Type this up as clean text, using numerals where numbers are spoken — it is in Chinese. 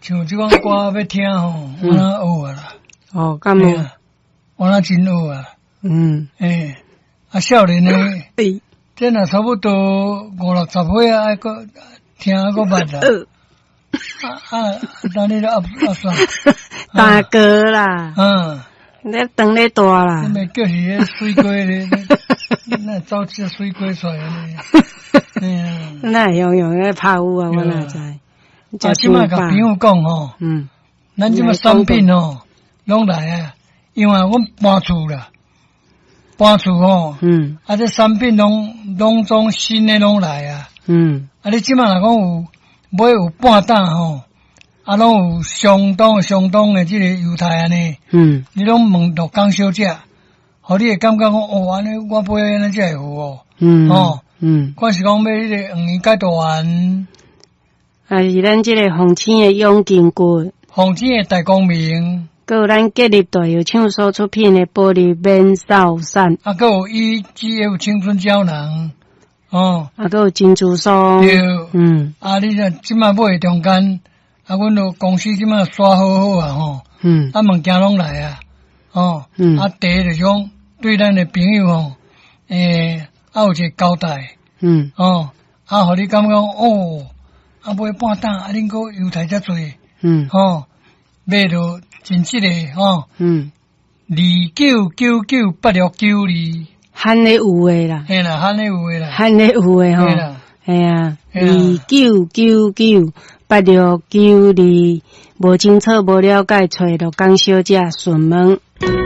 像这款歌要听吼，我哪学啊啦？ 哦，干嘛？ 我哪真学啊？少年呢？这若差不多50-60岁啊，还个听还个捌啦。等你了算。 大哥啦。你当你大啦。 你咪叫是迄水龟咧，那走只水龟出来咧。 那用咧拍舞啊，我哪知？ 即摆甲朋友讲吼，咱即摆产品吼，拢来啊，因为阮搬厝啦，吼，这产品拢总新的拢来啊，你即摆若讲有买有半担吼。拢有相当的这个犹太安尼，你拢问到讲小姐，互你会感觉讲安尼我买安尼才会好看是讲买迄个黄鱼解毒丸， 是咱这个红青的永筋骨， 红青的大光明， 还有咱吉利大药厂所出品的玻璃免扫散， 还有EGF 青春胶囊， 还有珍珠霜， 对，你若即摆买中间。阮就公司即摆刷好啊吼，物件拢来啊，第一就是讲对咱的朋友吼，有一个交代，互你感觉买半担，恁个犹太遮多，买着真质个29998692， 罕咧有诶啦， 嘿啦，罕咧有诶啦， 罕咧有诶吼，嘿啊，29998692，无清楚无了解，找着江小姐询问。